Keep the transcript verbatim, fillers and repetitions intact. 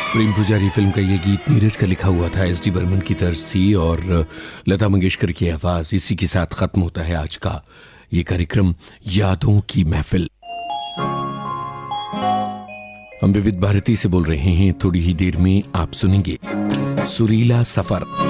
प्रेम पुजारी फिल्म का ये गीत नीरज का लिखा हुआ था, एस डी बर्मन की तर्ज थी और लता मंगेशकर की आवाज। इसी के साथ खत्म होता है आज का ये कार्यक्रम यादों की महफिल। हम विविध भारती से बोल रहे हैं। थोड़ी ही देर में आप सुनेंगे सुरीला सफर।